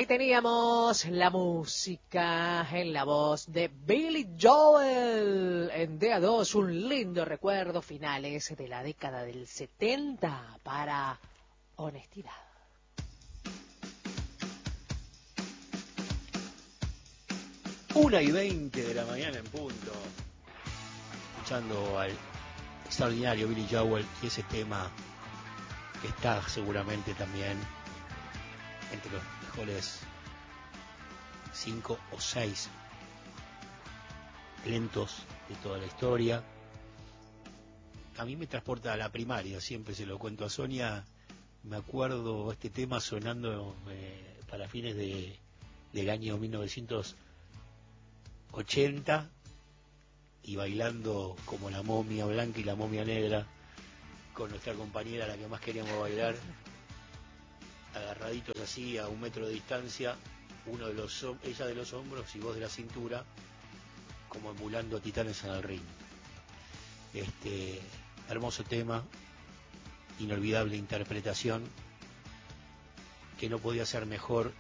Ahí teníamos la música en la voz de Billy Joel en DA2, un lindo recuerdo, finales de la década del 70 para Honestidad. Una y 20 de la mañana en punto, escuchando al extraordinario Billy Joel y ese tema que está seguramente también entre los mejores 5 o 6 lentos de toda la historia. A mí me transporta a la primaria, siempre se lo cuento a Sonia. Me acuerdo este tema sonando para fines del año 1980 y bailando como la momia blanca y la momia negra con nuestra compañera, la que más queríamos bailar, agarraditos así a 1 metro de distancia, ella de los hombros y vos de la cintura, como emulando a Titanes en el ring. Hermoso tema, inolvidable interpretación, que no podía ser mejor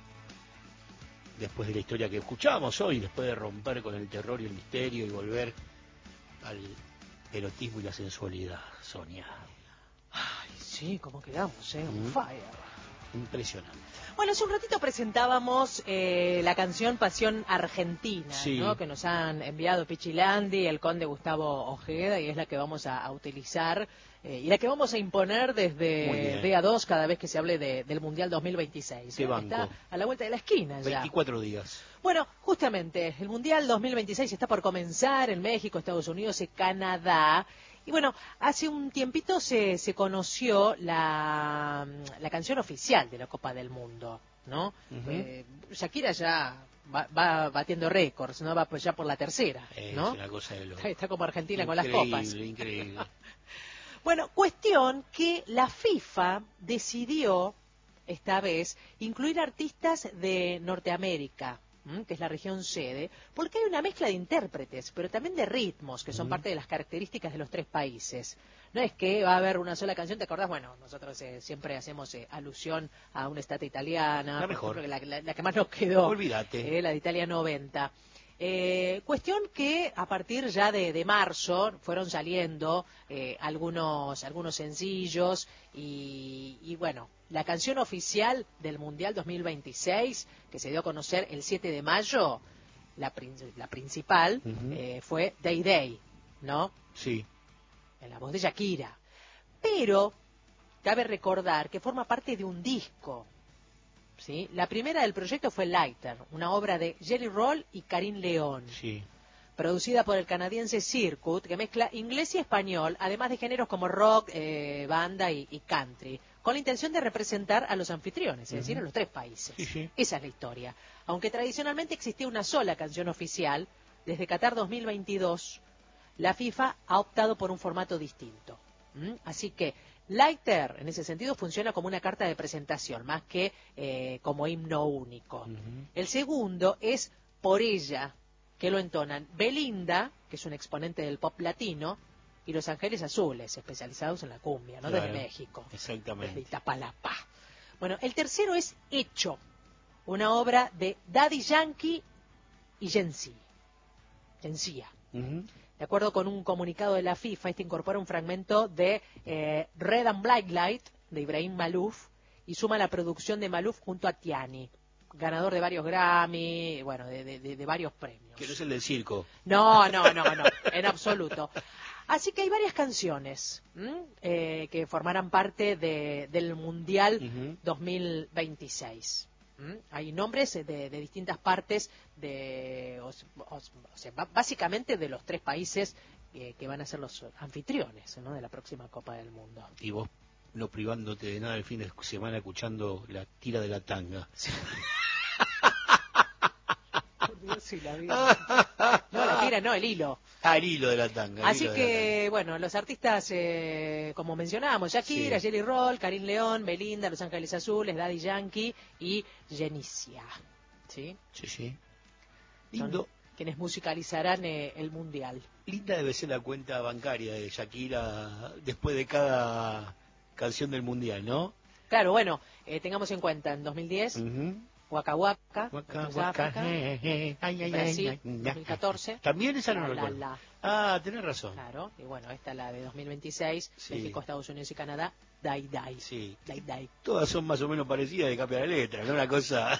después de la historia que escuchamos hoy, después de romper con el terror y el misterio y volver al erotismo y la sensualidad. Sonia. Ay, sí, ¿cómo quedamos, on fire? Impresionante. Bueno, hace un ratito presentábamos la canción Pasión Argentina, sí, ¿no? Que nos han enviado Pichilandi, el conde Gustavo Ojeda, y es la que vamos a utilizar y la que vamos a imponer desde DA2 cada vez que se hable del Mundial 2026. ¿Qué banco? Está a la vuelta de la esquina ya. 24 días. Bueno, justamente, el Mundial 2026 está por comenzar en México, Estados Unidos y Canadá. Y bueno, hace un tiempito se conoció la canción oficial de la Copa del Mundo, ¿no? Shakira ya va batiendo récords, ¿no? Va ya por la tercera, ¿no? Es una cosa de loco. Está como Argentina increíble, con las copas. Increíble. Bueno, cuestión que la FIFA decidió, esta vez, incluir artistas de Norteamérica, que es la región sede, porque hay una mezcla de intérpretes, pero también de ritmos, que son parte de las características de los 3 países. No es que va a haber una sola canción, ¿te acordás? Bueno, nosotros siempre hacemos alusión a una estatua italiana, la mejor, por ejemplo, la que más nos quedó, olvídate, la de Italia 90. Cuestión que a partir ya de marzo fueron saliendo algunos sencillos y bueno, la canción oficial del Mundial 2026, que se dio a conocer el 7 de mayo, la principal, fue Day Day, ¿no? Sí. En la voz de Shakira. Pero cabe recordar que forma parte de un disco. ¿Sí? La primera del proyecto fue Lighter, una obra de Jelly Roll y Karim León, sí, producida por el canadiense Circuit, que mezcla inglés y español, además de géneros como rock, banda y country, con la intención de representar a los anfitriones, es decir, a los 3 países. Sí. Esa es la historia. Aunque tradicionalmente existía una sola canción oficial, desde Qatar 2022, la FIFA ha optado por un formato distinto. Así que Lighter, en ese sentido, funciona como una carta de presentación, más que como himno único. El segundo es Por Ella, que lo entonan Belinda, que es un exponente del pop latino, y Los Ángeles Azules, especializados en la cumbia, ¿no? Claro, desde México. Exactamente. Desde Itapalapa. Bueno, el tercero es Hecho, una obra de Daddy Yankee y Gencia. De acuerdo con un comunicado de la FIFA, este incorpora un fragmento de Red and Black Light de Ibrahim Malouf y suma la producción de Malouf junto a Tiani, ganador de varios Grammy, bueno, de varios premios. Que no es el del circo. No, en absoluto. Así que hay varias canciones que formarán parte del Mundial 2026. Hay nombres de distintas partes, básicamente de los 3 países que van a ser los anfitriones, ¿no? De la próxima Copa del Mundo. Y vos no privándote de nada el fin de semana escuchando la tira de la tanga. Sí. Por Dios, sí, la vi. No, la tira no, el hilo. El hilo de la tanga. Así que, bueno, los artistas, como mencionábamos, Shakira, Jelly Roll, Karim León, Belinda, Los Ángeles Azules, Daddy Yankee y Genesia. ¿Sí? Sí. Lindo. Son quienes musicalizarán el Mundial. Linda debe ser la cuenta bancaria de Shakira después de cada canción del Mundial, ¿no? Claro, bueno, tengamos en cuenta, en 2010 Waka Waka, Waka, Sudáfrica, waka, Brasil, 2014. También esa no La, lo la, recuerdo. la. Ah, tenés razón. Claro, y bueno, esta la de 2026, Sí. México, Estados Unidos y Canadá, Dai Dai. Sí. Dai Dai. Todas son más o menos parecidas de cambia la letra, ¿no? Una cosa...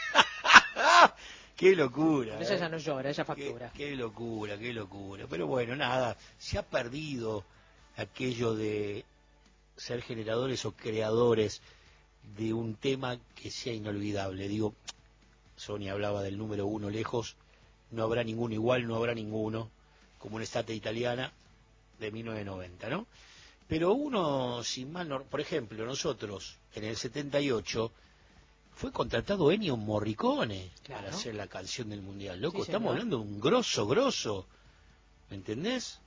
¡Qué locura! Ella ya no llora, ella factura. Qué locura, qué locura. Pero bueno, nada, se ha perdido aquello de ser generadores o creadores de un tema que sea inolvidable. Digo, Sonia hablaba del número uno lejos, no habrá ninguno igual, no habrá ninguno, como una estate italiana de 1990, ¿no? Pero uno, sin mal, por ejemplo, nosotros, en el 78, fue contratado Ennio Morricone para hacer la canción del Mundial. Loco, Sí, estamos señor. hablando de un grosso, ¿me entendés?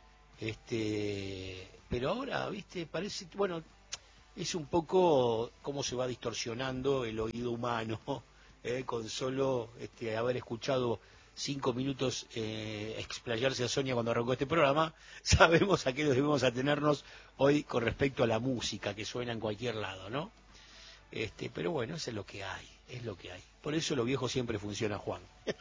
Pero ahora, viste, parece, bueno, es un poco cómo se va distorsionando el oído humano, con solo haber escuchado 5 minutos explayarse a Sonia cuando arrancó este programa, sabemos a qué nos debemos atenernos hoy con respecto a la música que suena en cualquier lado, ¿no? Pero bueno, eso es lo que hay, es lo que hay. Por eso lo viejo siempre funciona, Juan.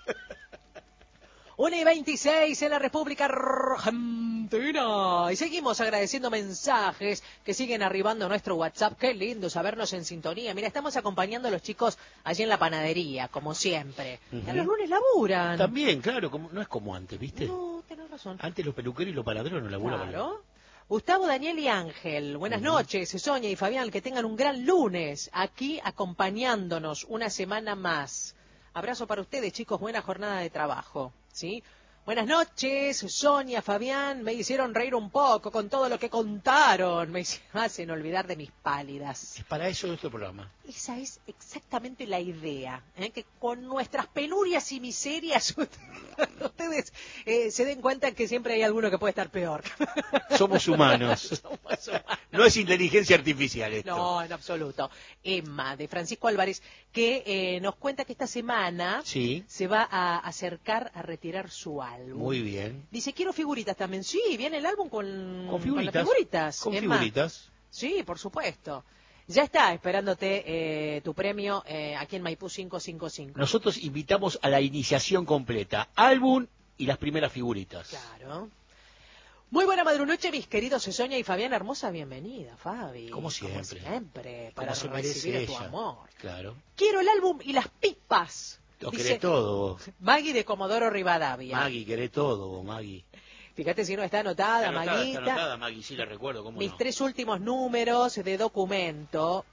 1:26 en la República Argentina. Y seguimos agradeciendo mensajes que siguen arribando a nuestro WhatsApp. Qué lindo sabernos en sintonía. Mira, estamos acompañando a los chicos allí en la panadería, como siempre. Uh-huh. Los lunes laburan. También, claro, no es como antes, ¿viste? No, tenés razón. Antes los peluqueros y los panaderos no laburaban. Claro. Gustavo, Daniel y Ángel, buenas noches, Sonia y Fabián, que tengan un gran lunes aquí acompañándonos una semana más. Abrazo para ustedes, chicos, buena jornada de trabajo, ¿sí? Buenas noches, Sonia, Fabián, me hicieron reír un poco con todo lo que contaron, me hacen olvidar de mis pálidas. Es para eso nuestro programa. Esa es exactamente la idea, que con nuestras penurias y miserias ustedes se den cuenta que siempre hay alguno que puede estar peor. Somos humanos. Somos humanos. No es inteligencia artificial esto. No, en absoluto. Emma, de Francisco Álvarez, que nos cuenta que esta semana se va a acercar a retirar su álbum. Muy bien. Dice, quiero figuritas también. Sí, viene el álbum con figuritas. Con las figuritas. Con Emma. figuritas. Sí, por supuesto. Ya está esperándote tu premio aquí en Maipú 555. Nosotros invitamos a la iniciación completa. Álbum y las primeras figuritas. Claro. Muy buena madrunoche, mis queridos Sonia y Fabián. Hermosa bienvenida, Fabi. Como siempre. Como siempre, para se recibir merece tu ella. amor. Claro. Quiero el álbum y las pipas. Lo querés todo. Maggie de Comodoro Rivadavia. Maggie, querés todo, Maggie. Fíjate si no está anotada, Maguita. Está anotada, Maggie, sí la recuerdo, ¿cómo Mis no? 3 últimos números de documento,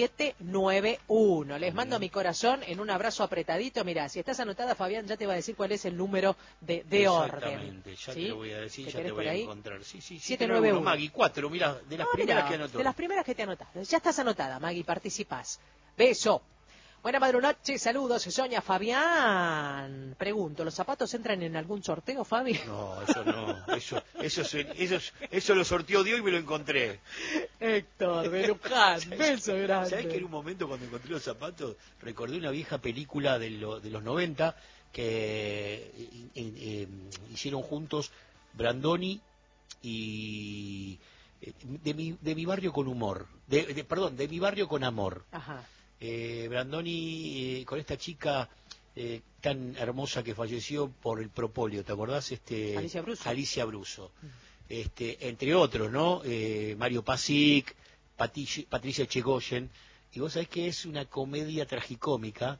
791. Les mando mi corazón en un abrazo apretadito. Mirá, si estás anotada, Fabián, ya te va a decir cuál es el número de orden. Exactamente, ya ¿Sí? te lo voy a decir, ya te voy a encontrar. Sí, 791. Maggie, 4, mira, de las primeras que anotó. De las primeras que te anotaste. Ya estás anotada, Maggie, participás. Beso. Buena madrunoche, saludos, Sonia, Fabián. Pregunto, ¿los zapatos entran en algún sorteo, Fabi? No, eso no. Eso lo sorteó Dios y me lo encontré. Héctor, de Luján, beso grande. ¿Sabés que en un momento cuando encontré los zapatos recordé una vieja película de los 90 que hicieron juntos Brandoni y de mi barrio con humor, perdón, de mi barrio con amor. Ajá. Brandoni con esta chica tan hermosa que falleció por el propóleo, ¿te acordás? Alicia Bruso. Entre otros, ¿no? Mario Pasic, Patricia Chegoyen. Y vos sabés que es una comedia tragicómica.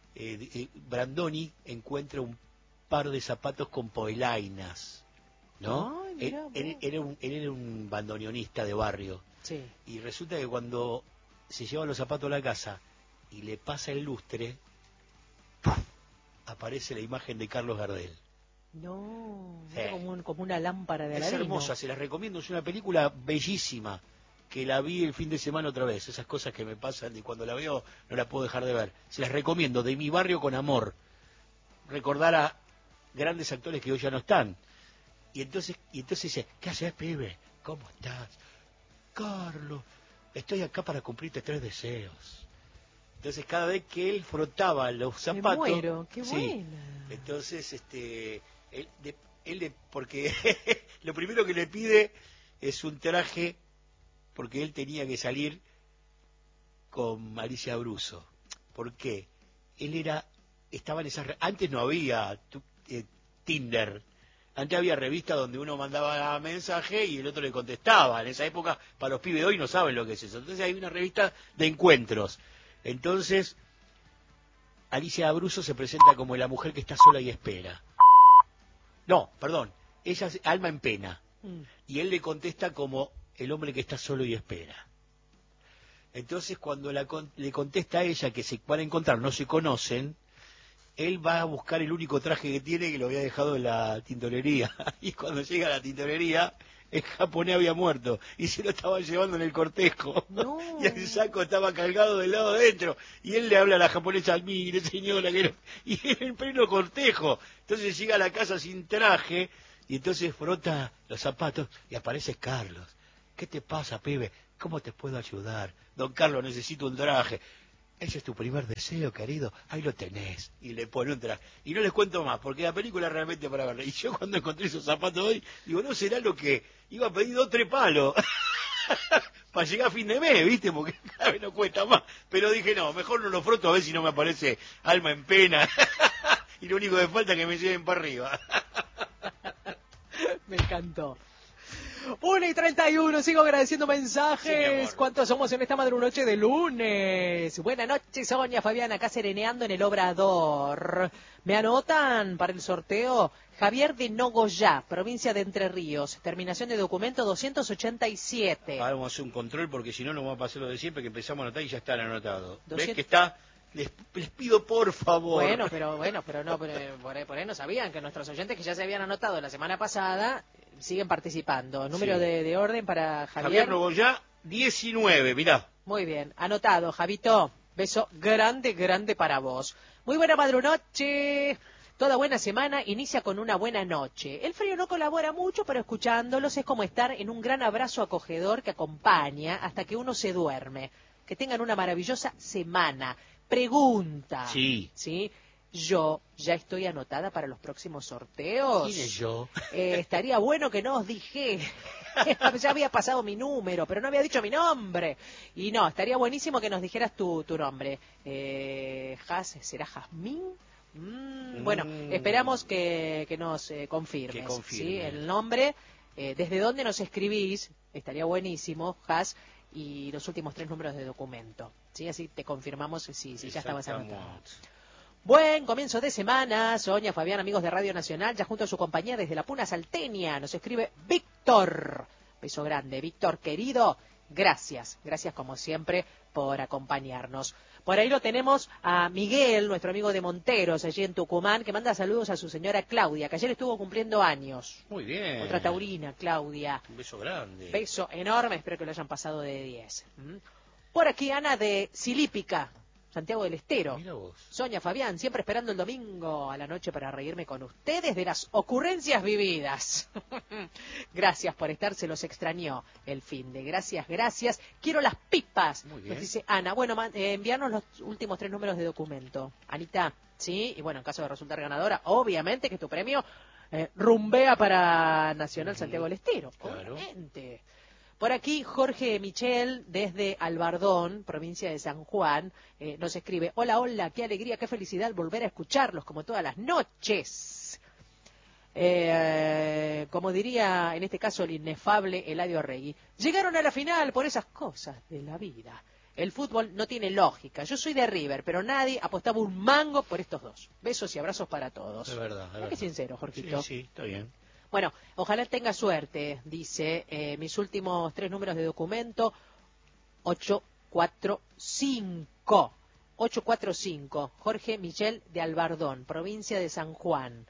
Brandoni encuentra un par de zapatos con polainas, ¿no? Ay, él era un bandoneonista de barrio. Sí. Y resulta que cuando se lleva los zapatos a la casa y le pasa el lustre, ¡puf!, aparece la imagen de Carlos Gardel. No, como una lámpara de Aladino. Es hermosa, se las recomiendo, es una película bellísima, que la vi el fin de semana otra vez, esas cosas que me pasan y cuando la veo no la puedo dejar de ver. Se las recomiendo, de mi barrio con amor. Recordar a grandes actores que hoy ya no están. Y entonces dice, ¿qué haces, pibe? ¿Cómo estás? Carlos, estoy acá para cumplirte 3 deseos. Entonces cada vez que él frotaba los zapatos, me muero, qué sí, buena. Entonces él porque lo primero que le pide es un traje, porque él tenía que salir con Alicia Bruso. ¿Por qué? estaba en esas... Antes no había Tinder. Antes había revistas donde uno mandaba mensaje y el otro le contestaba. En esa época, para los pibes de hoy no saben lo que es eso. Entonces hay una revista de encuentros. Entonces, Alicia Abruzzo se presenta como la mujer que está sola y espera. No, perdón, ella es alma en pena. Y él le contesta como el hombre que está solo y espera. Entonces, cuando le contesta a ella que se van a encontrar, no se conocen, él va a buscar el único traje que tiene, que lo había dejado en la tintorería. Y cuando llega a la tintorería, el japonés había muerto y se lo estaban llevando en el cortejo. No. Y el saco estaba cargado del lado adentro. Y él le habla a la japonesa, mire señora, que no... y en pleno cortejo. Entonces llega a la casa sin traje y entonces frota los zapatos y aparece Carlos. ¿Qué te pasa, pibe? ¿Cómo te puedo ayudar? Don Carlos, necesito un traje. Ese es tu primer deseo, querido. Ahí lo tenés. Y le pone un traje. Y no les cuento más, porque la película es realmente para verla. Y yo cuando encontré esos zapatos hoy, digo, ¿no será lo que iba a pedir 2 o 3 palos? Para llegar a fin de mes, ¿viste? Porque cada vez no cuesta más. Pero dije, no, mejor no lo froto a ver si no me aparece alma en pena. Y lo único que falta es que me lleven para arriba. Me encantó. 1:31, sigo agradeciendo mensajes. Sí, ¿Cuántos somos en esta madrunoche de lunes? Buenas noches, Sonia, Fabián, acá sereneando en el Obrador. ¿Me anotan para el sorteo? Javier de Nogoyá, provincia de Entre Ríos. Terminación de documento 287. Ahora vamos a hacer un control porque si no nos va a pasar lo de siempre, que empezamos a anotar y ya están anotados. 200... ¿Ves que está? Les pido por favor. Bueno, pero no, por ahí no sabían que nuestros oyentes que ya se habían anotado la semana pasada siguen participando. Número sí. de orden para Javier Nogoyá, 19, mirá. Muy bien, anotado, Javito. Beso grande, grande para vos. Muy buena madrunoche. Toda buena semana inicia con una buena noche. El frío no colabora mucho, pero escuchándolos es como estar en un gran abrazo acogedor que acompaña hasta que uno se duerme. Que tengan una maravillosa semana. Pregunta. Sí. ¿Sí? Yo ya estoy anotada para los próximos sorteos. ¿Quién es yo? Estaría bueno que no os dije. Ya había pasado mi número, pero no había dicho mi nombre. Y no, estaría buenísimo que nos dijeras tu nombre. ¿Será Jazmín? Bueno, esperamos que nos confirmes. Que confirme. ¿Sí? El nombre, desde dónde nos escribís, estaría buenísimo, Jaz, y los últimos 3 números de documento. ¿Sí? Así te confirmamos si ya estabas anotado. Buen comienzo de semana, Sonia, Fabián, amigos de Radio Nacional, ya junto a su compañía desde la Puna Salteña, nos escribe Víctor. Beso grande, Víctor querido, gracias como siempre por acompañarnos. Por ahí lo tenemos a Miguel, nuestro amigo de Monteros, allí en Tucumán, que manda saludos a su señora Claudia, que ayer estuvo cumpliendo años. Muy bien. Otra taurina, Claudia. Un beso grande. Beso enorme, espero que lo hayan pasado de 10. Por aquí Ana de Silípica, Santiago del Estero. Mira vos. Sonia, Fabián, siempre esperando el domingo a la noche para reírme con ustedes de las ocurrencias vividas. Gracias por estar, se los extrañó el fin de. Gracias. Quiero las pipas, muy bien. nos dice Ana. Bueno, enviarnos los últimos 3 números de documento. Anita, ¿sí? Y bueno, en caso de resultar ganadora, obviamente que tu premio rumbea para Nacional Santiago del Estero. Claro. Obviamente. Por aquí Jorge Michel, desde Albardón, provincia de San Juan, nos escribe: hola, qué alegría, qué felicidad volver a escucharlos como todas las noches. Como diría en este caso el inefable Eladio Regui, llegaron a la final por esas cosas de la vida. El fútbol no tiene lógica. Yo soy de River, pero nadie apostaba un mango por estos dos. Besos y abrazos para todos. Es verdad. Qué sincero, Jorgito. Sí, está bien. Bueno, ojalá tenga suerte, dice, mis últimos 3 números de documento, 845. 845, Jorge Michel de Albardón, provincia de San Juan.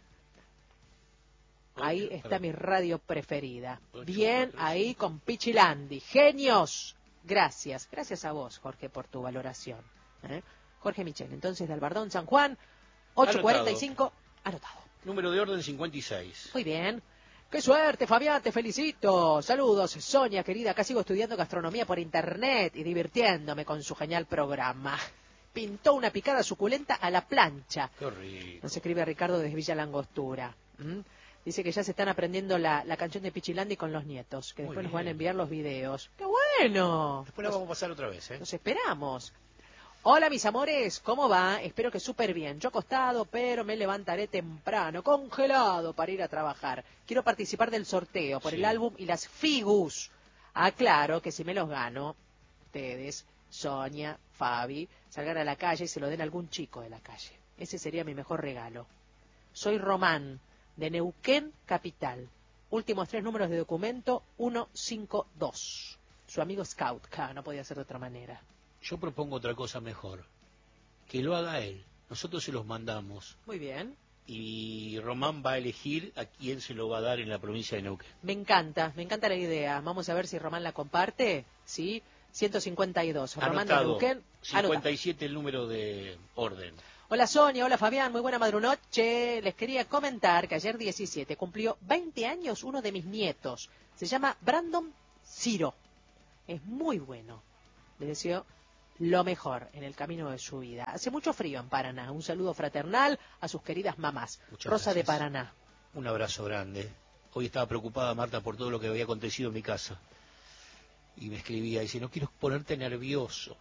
Ahí está mi radio preferida. Bien, ahí con Pichilandi. ¡Genios! Gracias a vos, Jorge, por tu valoración. Jorge Michel, entonces de Albardón, San Juan, 845, anotado. Número de orden 56. Muy bien. ¡Qué suerte, Fabián! Te felicito. Saludos, Sonia, querida. Acá sigo estudiando gastronomía por internet y divirtiéndome con su genial programa. Pintó una picada suculenta a la plancha. Qué rico. Nos escribe Ricardo desde Villa Langostura. Dice que ya se están aprendiendo la canción de Pichilandi con los nietos, que Muy después bien. nos van a enviar los videos. ¡Qué bueno! Después la vamos a pasar otra vez, Los esperamos. Hola mis amores, ¿cómo va? Espero que súper bien. Yo acostado, pero me levantaré temprano, congelado para ir a trabajar. Quiero participar del sorteo por el álbum y las figus. Aclaro que si me los gano, ustedes, Sonia, Fabi, salgan a la calle y se lo den a algún chico de la calle. Ese sería mi mejor regalo. Soy Román, de Neuquén, capital. Últimos 3 números de documento, 152. Su amigo Scout, claro, no podía ser de otra manera. Yo propongo otra cosa mejor. Que lo haga él. Nosotros se los mandamos. Muy bien. Y Román va a elegir a quién se lo va a dar en la provincia de Neuquén. Me encanta la idea. Vamos a ver si Román la comparte. ¿Sí? 152. Román de Neuquén. 57 el número de orden. Hola Sonia, hola Fabián, muy buena madrunoche. Les quería comentar que ayer 17 cumplió 20 años uno de mis nietos. Se llama Brandon Ciro. Es muy bueno. Les deseo lo mejor en el camino de su vida. Hace mucho frío en Paraná. Un saludo fraternal a sus queridas mamás. Muchas Rosa gracias. de Paraná. Un abrazo grande. Hoy estaba preocupada Marta por todo lo que había acontecido en mi casa. Y me escribía, dice, no quiero ponerte nervioso.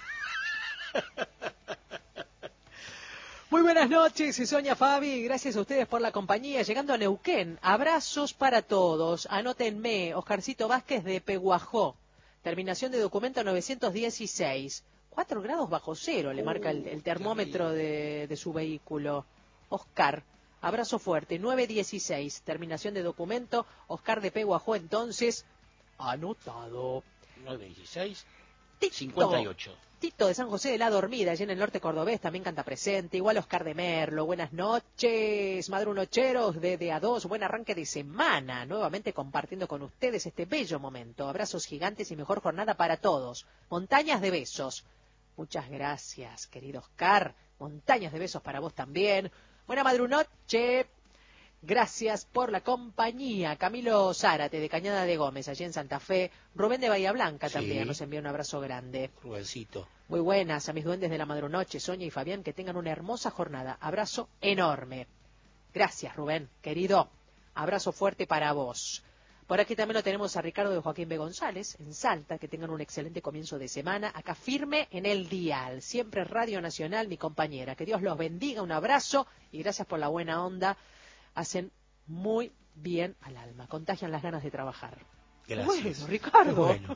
Muy buenas noches, Sonia, Fabi. Gracias a ustedes por la compañía. Llegando a Neuquén, abrazos para todos. Anótenme, Oscarcito Vázquez de Peguajó. Terminación de documento 916. 4 grados bajo cero, le marca el termómetro de su vehículo. Oscar, abrazo fuerte. 916, terminación de documento. Oscar de Peguajó, entonces, anotado. 916, Tito, 58. Tito de San José de la Dormida, allí en el norte cordobés, también canta presente. Igual Oscar de Merlo, buenas noches, madrunocheros de A2, buen arranque de semana. Nuevamente compartiendo con ustedes este bello momento. Abrazos gigantes y mejor jornada para todos. Montañas de besos. Muchas gracias, querido Oscar. Montañas de besos para vos también. Buena madrunoche. Gracias por la compañía. Camilo Zárate, de Cañada de Gómez, allí en Santa Fe. Rubén de Bahía Blanca también nos envía un abrazo grande. Rubencito. Muy buenas a mis duendes de la madrunoche, Sonia y Fabián, que tengan una hermosa jornada. Abrazo enorme. Gracias, Rubén, querido. Abrazo fuerte para vos. Por aquí también lo tenemos a Ricardo de Joaquín B. González, en Salta, que tengan un excelente comienzo de semana. Acá firme en el dial. Siempre Radio Nacional, mi compañera. Que Dios los bendiga, un abrazo y gracias por la buena onda. Hacen muy bien al alma, contagian las ganas de trabajar. Gracias. Bueno, Ricardo. Bueno.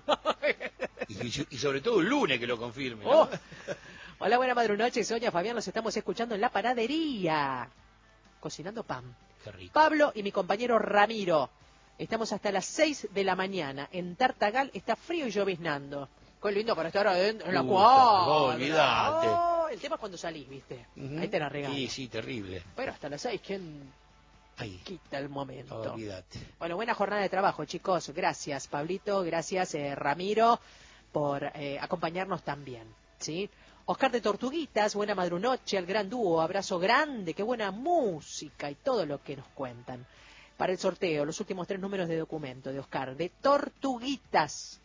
Y sobre todo el lunes que lo confirme, ¿no? Hola, buena madrunoche, Sonia, Fabián, los estamos escuchando en la panadería, cocinando pan. Qué rico. Pablo y mi compañero Ramiro, estamos hasta las 6 de la mañana, en Tartagal está frío y lloviznando. Qué lindo para estar adentro, en la cuadra. No, olvídate. El tema es cuando salís, ¿viste? Ahí te la regalan. Sí, terrible. Pero hasta las 6, ¿quién Ahí. quita el momento? Olvídate. Bueno, buena jornada de trabajo, chicos. Gracias, Pablito. Gracias, Ramiro, por acompañarnos también. ¿Sí? Oscar de Tortuguitas, buena madrunoche al gran dúo. Abrazo grande, qué buena música y todo lo que nos cuentan. Para el sorteo, los últimos 3 números de documento de Oscar de Tortuguitas.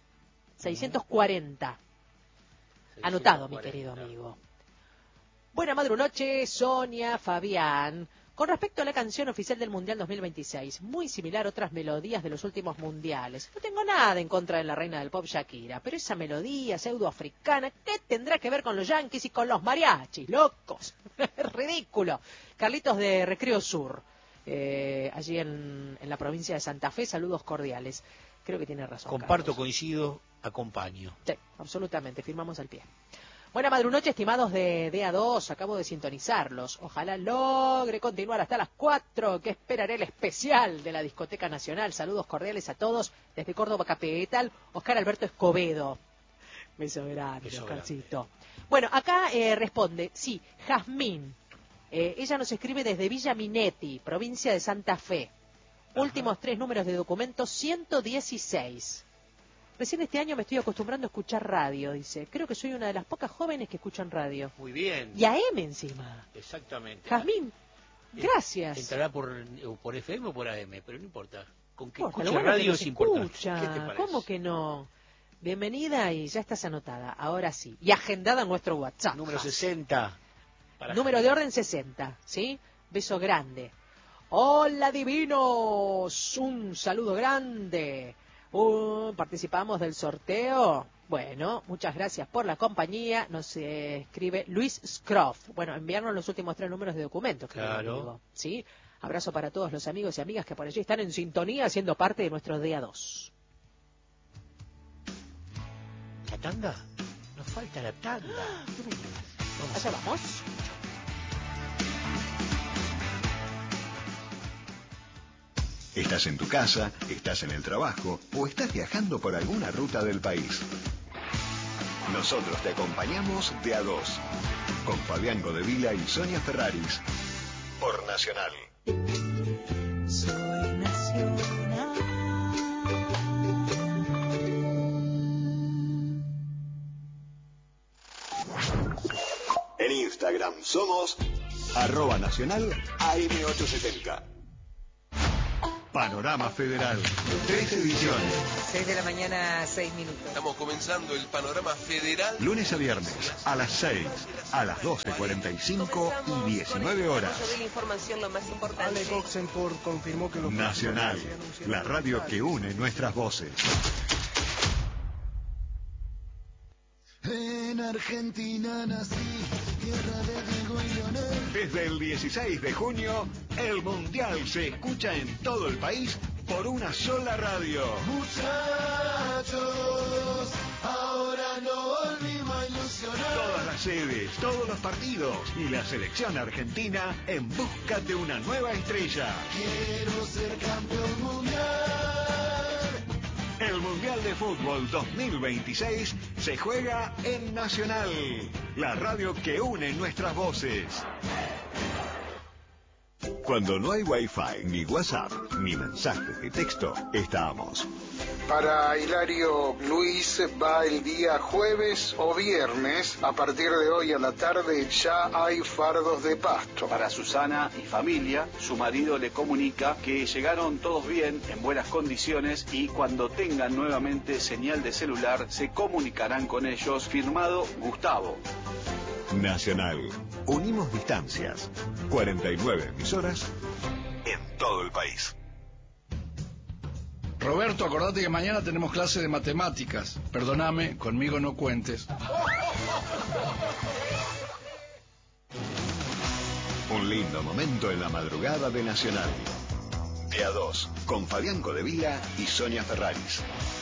640. Anotado, mi querido amigo. Buena madrunoche, Sonia, Fabián. Con respecto a la canción oficial del Mundial 2026, muy similar a otras melodías de los últimos mundiales. No tengo nada en contra de la reina del pop Shakira, pero esa melodía pseudoafricana, ¿qué tendrá que ver con los yanquis y con los mariachis? ¡Locos! Es ridículo. Carlitos de Recreo Sur, allí en la provincia de Santa Fe, saludos cordiales. Creo que tiene razón. Comparto, Carlos. coincido, acompaño. Sí, absolutamente, firmamos al pie. Buena madrunoche, estimados de A2, acabo de sintonizarlos. Ojalá logre continuar hasta las 4, que esperaré el especial de la Discoteca Nacional. Saludos cordiales a todos desde Córdoba Capital, Oscar Alberto Escobedo. Beso grande, Oscarcito. Bueno, acá responde, sí, Jazmín. Ella nos escribe desde Villa Minetti, provincia de Santa Fe. Ajá. Últimos 3 números de documento, 116. Recién este año me estoy acostumbrando a escuchar radio, dice. Creo que soy una de las pocas jóvenes que escuchan radio. Muy bien. Y AM encima. Exactamente. Jazmín, gracias. Entrará por FM o por AM, pero no importa. Con que Importa, escuche bueno radio que es importante. Escucha. ¿Qué te parece? ¿Cómo que no? Bienvenida y ya estás anotada, ahora sí. Y agendada en nuestro WhatsApp. Número 60. Número de orden 60, ¿sí? Beso grande. Hola divinos, un saludo grande. Participamos del sorteo. Bueno, muchas gracias por la compañía. Nos escribe Luis Scroff. Bueno, enviarnos los últimos 3 números de documentos. Claro. ¿Sí? Abrazo para todos los amigos y amigas que por allí están en sintonía, siendo parte de nuestro día 2. ¿La tanda? Nos falta la tanda. Allá vamos. Estás en tu casa, estás en el trabajo o estás viajando por alguna ruta del país. Nosotros te acompañamos de a 2, con Fabián Godevila y Sonia Ferraris, por Nacional. Soy Nacional. En Instagram somos @nacional AM870. Panorama Federal, 3 ediciones. 6 de la mañana, 6 minutos. Estamos comenzando el Panorama Federal. Lunes a viernes, a las 6, a las 12:45 y 19 horas. Yo doy la información lo más importante. Ale Oxenford confirmó que los Nacional, la radio que une nuestras voces. En Argentina nací, tierra de Diego y Leonel. Desde el 16 de junio, el Mundial se escucha en todo el país por una sola radio. Muchachos, ahora no volvimos a ilusionar. Todas las sedes, todos los partidos y la selección argentina en busca de una nueva estrella. Quiero ser campeón mundial. El Mundial de Fútbol 2026 se juega en Nacional, la radio que une nuestras voces. Cuando no hay Wi-Fi, ni WhatsApp, ni mensajes de texto, estamos. Para Hilario Luis va el día jueves o viernes. A partir de hoy a la tarde ya hay fardos de pasto. Para Susana y familia, su marido le comunica que llegaron todos bien, en buenas condiciones, y cuando tengan nuevamente señal de celular se comunicarán con ellos. Firmado Gustavo. Nacional. Unimos distancias. 49 emisoras en todo el país. Roberto, acordate que mañana tenemos clase de matemáticas. Perdóname, conmigo no cuentes. Un lindo momento en la madrugada de Nacional. De a 2, con Fabián Godevila y Sonia Ferraris.